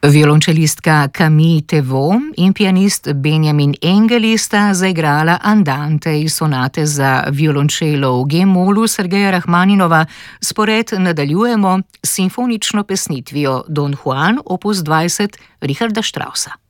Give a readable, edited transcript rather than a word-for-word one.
Violončelistka Camille Thevault in pianist Benjamin Engeli sta zaigrala andante iz sonate za violončelo v G-molu Sergeja Rahmaninova. Spored nadaljujemo s simfonično pesnitvijo Don Juan opus 20 Richarda Straussa.